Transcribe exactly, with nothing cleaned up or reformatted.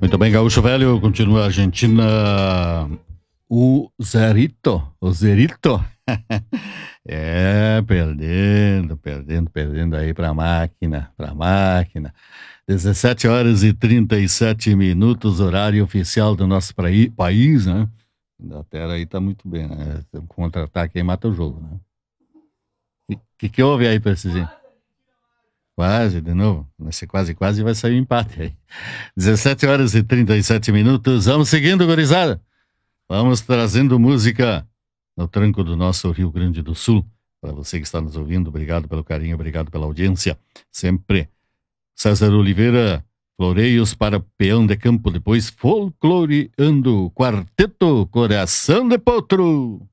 Muito bem, Gaúcho Velho, continua a Argentina. O Zerito, o Zerito. É, perdendo, perdendo, perdendo aí pra máquina, pra máquina. dezessete horas e trinta e sete minutos, horário oficial do nosso praí, país, né? A Inglaterra aí tá muito bem, né? Um contra-ataque aí mata o jogo, né? O que, que houve aí, Precisinho? Quase, de novo. Nesse quase, quase vai sair um empate aí. dezessete horas e trinta e sete minutos. Vamos seguindo, gurizada. Vamos trazendo música no tranco do nosso Rio Grande do Sul. Para você que está nos ouvindo, obrigado pelo carinho, obrigado pela audiência. Sempre. César Oliveira, Floreios para Peão de Campo. Depois, Folcloreando, Quarteto Coração de Potro.